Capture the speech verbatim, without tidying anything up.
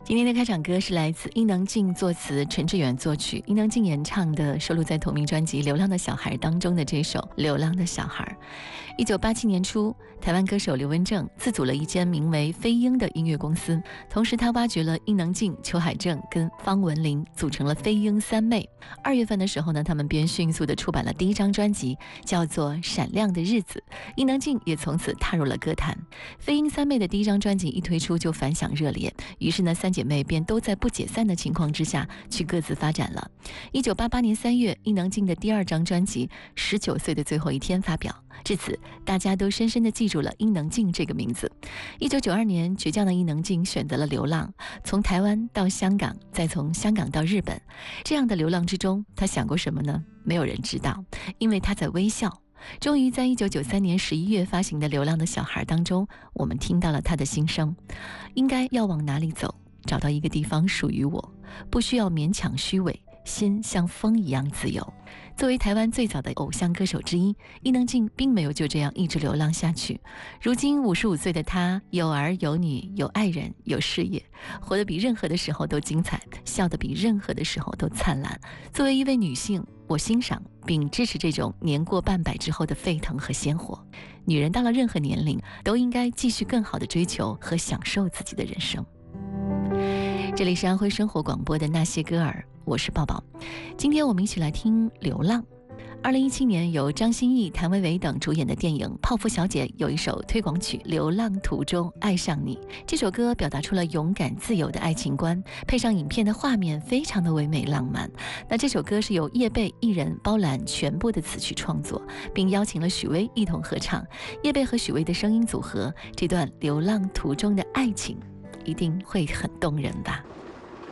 今天的开场歌是来自伊能静作词，陈志远作曲，伊能静演唱的，收录在同名专辑《流浪的小孩》当中的这首《流浪的小孩》。一九八七年初，台湾歌手刘文正自组了一间名为飞鹰的音乐公司，同时他挖掘了伊能静、裘海正跟方文琳，组成了飞鹰三妹。二月份的时候呢，他们便迅速地出版了第一张专辑，叫做《闪亮的日子》。伊能静也从此踏入了歌坛。飞鹰三妹的第一张专辑一推出就反响热烈，于是呢，三姐妹便都在不解散的情况之下去各自发展了。一九八八年三月，伊能静的第二张专辑《十九岁的最后一天》发表，至此大家都深深地记住了伊能静这个名字。一九九二年，倔强的伊能静选择了流浪，从台湾到香港，再从香港到日本。这样的流浪之中，她想过什么呢？没有人知道，因为她在微笑。终于在一九九三年十一月发行的《流浪的小孩》当中，我们听到了她的心声：应该要往哪里走，找到一个地方属于我，不需要勉强虚伪，心像风一样自由。作为台湾最早的偶像歌手之一，伊能静并没有就这样一直流浪下去。如今五十五岁的她，有儿有女，有爱人，有事业，活得比任何的时候都精彩，笑得比任何的时候都灿烂。作为一位女性，我欣赏并支持这种年过半百之后的沸腾和鲜活。女人到了任何年龄，都应该继续更好的追求和享受自己的人生。这里是安徽生活广播的那些歌儿，我是抱抱。今天我们一起来听《流浪》。二零一七年由张歆艺、谭维维等主演的电影《泡芙小姐》有一首推广曲《流浪途中爱上你》。这首歌表达出了勇敢自由的爱情观，配上影片的画面非常的唯美浪漫。那这首歌是由叶蓓一人包揽全部的词曲创作，并邀请了许巍一同合唱。叶蓓和许巍的声音组合，这段流浪途中的爱情一定会很动人吧。